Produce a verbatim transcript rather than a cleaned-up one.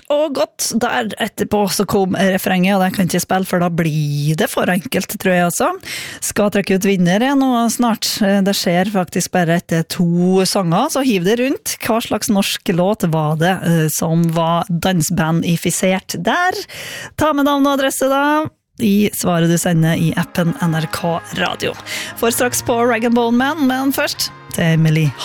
og godt. Der etterpå så kom refrenget, og det kan ikke spille, for da blir det for enkelt, tror jeg også. Skal trekke ut vinner nå snart. Det skjer faktisk bare etter to sanger, så hiv det rundt. Hva slags norsk låt var det som var dansbandifisert der? Ta med navn og adresse da. I svaret du sender i appen N R K Radio. For straks på Rag and Bone Man, men først til Emily